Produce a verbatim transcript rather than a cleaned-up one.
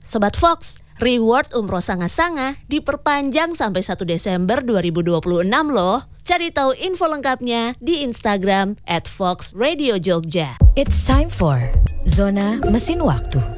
Sobat Fox, reward umroh Sanga-Sanga diperpanjang sampai satu Desember dua ribu dua puluh enam loh. Cari tahu info lengkapnya di Instagram at Fox Radio Jogja. It's time for Zona Mesin Waktu.